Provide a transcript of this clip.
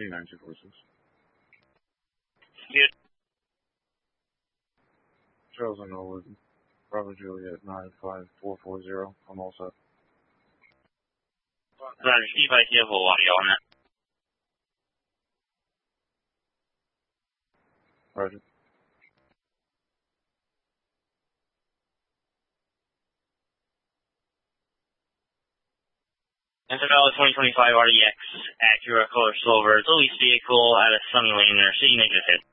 P9246. Good. Charles and Norwood, Bravo Juliet 95440. I'm all set. Roger, Steve, I see a full audio on that. Roger. Isabella 2025 RDX, Acura color silver, it's a lease vehicle at a Sunny Lane Intercity, negative hit.